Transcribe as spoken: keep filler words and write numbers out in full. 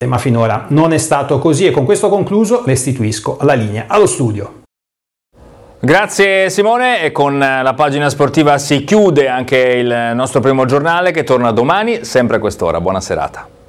Ma finora non è stato così e con questo concluso restituisco la linea allo studio. Grazie Simone, e con la pagina sportiva si chiude anche il nostro primo giornale che torna domani sempre a quest'ora. Buona serata.